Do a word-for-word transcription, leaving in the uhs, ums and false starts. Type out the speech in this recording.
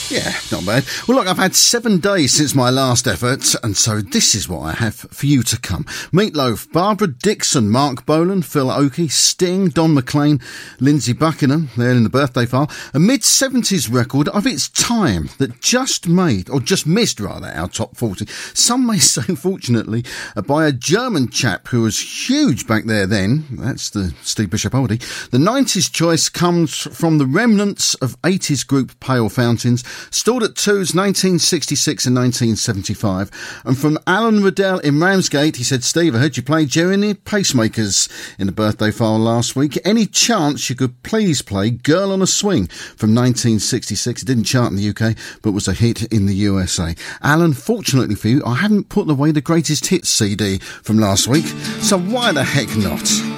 Yeah, not bad. Well, look, I've had seven days since my last effort, and so this is what I have for you to come. Meatloaf, Barbara Dixon, Mark Bolan, Phil Oakey, Sting, Don McLean, Lindsey Buckingham, there in the birthday file. A mid-seventies record of its time that just made, or just missed rather, our top forty. Some may say, fortunately, uh, by a German chap who was huge back there then. That's the Steve Bishop oldie. The nineties choice comes from the remnants of eighties group Pale Fountains, stalled at twos nineteen sixty-six and nineteen seventy-five. And from Alan Riddell in Ramsgate, he said, Steve, I heard you play Jeremy Pacemakers in the birthday file last week. Any chance you could please play Girl on a Swing from nineteen sixty-six? It didn't chart in the U K, but was a hit in the U S A. Alan, fortunately for you, I haven't put away the greatest hits C D from last week, so why the heck not?